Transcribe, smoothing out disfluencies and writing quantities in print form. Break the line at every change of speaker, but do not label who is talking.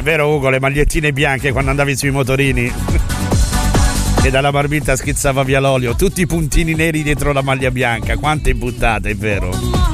vero Ugo, le magliettine bianche quando andavi sui motorini e dalla barbetta schizzava via l'olio, tutti i puntini neri dietro la maglia bianca, quante buttate, è vero.